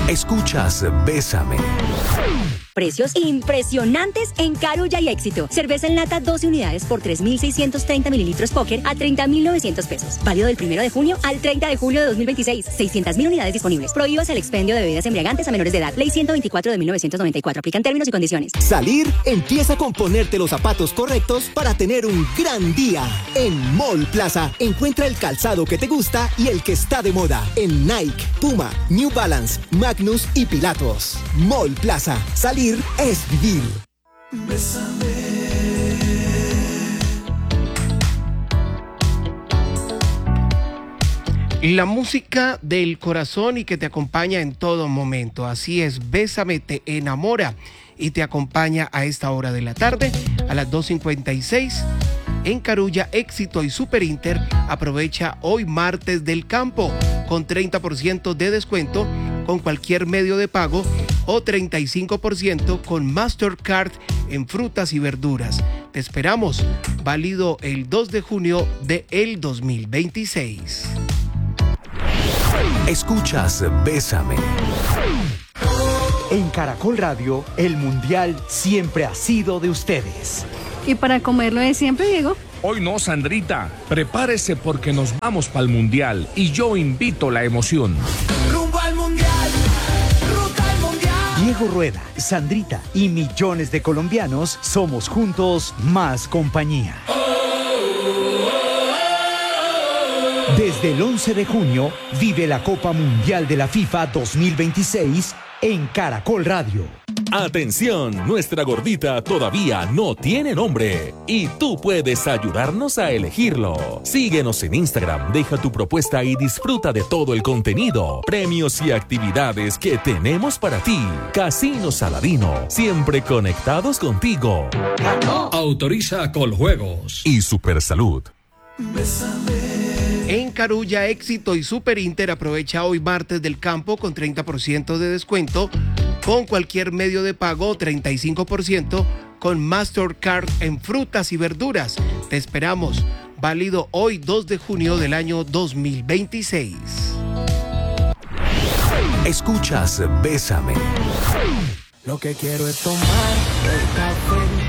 Escuchas Bésame. Precios impresionantes en Carulla y Éxito. Cerveza en lata 12 unidades por 3.630 mililitros Póker a 30.900 pesos. Válido del 1 de junio al 30 de julio de 2026. 600.000 unidades disponibles. Prohíbas el expendio de bebidas embriagantes a menores de edad. Ley 124 de 1994. Aplican términos y condiciones. Salir empieza con ponerte los zapatos correctos para tener un gran día. En Mall Plaza encuentra el calzado que te gusta y el que está de moda. En Nike, Puma, New Balance, Magnus y Pilatus. Mall Plaza. Salir es vivir. Bésame. La música del corazón y que te acompaña en todo momento. Así es, Bésame te enamora y te acompaña a esta hora de la tarde, a las 2:56. En Carulla, Éxito y Super Inter aprovecha hoy martes del campo con 30% de descuento con cualquier medio de pago o 35% con Mastercard en frutas y verduras. Te esperamos, válido el 2 de junio del 2026. Escuchas Bésame. En Caracol Radio, el Mundial siempre ha sido de ustedes. ¿Y para comerlo de siempre, Diego? Hoy no, Sandrita. Prepárese porque nos vamos para el Mundial y yo invito la emoción. Rumbo al Mundial, ruta al Mundial. Diego Rueda, Sandrita y millones de colombianos somos juntos más compañía. Desde el 11 de junio, vive la Copa Mundial de la FIFA 2026 en Caracol Radio. Atención, nuestra gordita todavía no tiene nombre y tú puedes ayudarnos a elegirlo. Síguenos en Instagram, deja tu propuesta y disfruta de todo el contenido, premios y actividades que tenemos para ti. Casino Saladino, siempre conectados contigo. Autoriza Coljuegos y Supersalud. Bésame. En Carulla, Éxito y Super Inter aprovecha hoy martes del campo con 30% de descuento con cualquier medio de pago, 35% con Mastercard en frutas y verduras. Te esperamos, válido hoy 2 de junio del año 2026. Escuchas Bésame. Lo que quiero es tomar el café